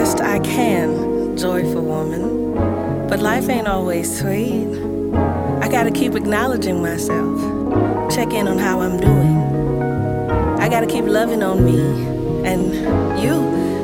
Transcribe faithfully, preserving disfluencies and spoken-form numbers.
best I can, joyful woman. But life ain't always sweet. I gotta keep acknowledging myself, check in on how I'm doing. I gotta keep loving on me and you.